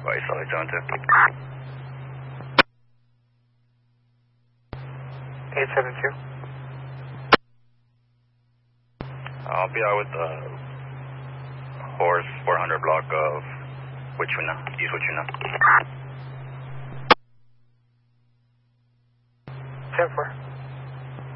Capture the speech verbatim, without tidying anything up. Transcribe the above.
Right, solid zone two. eight seven two. I'll be out with the horse four hundred block of Wichuna, East Wichuna. ten four.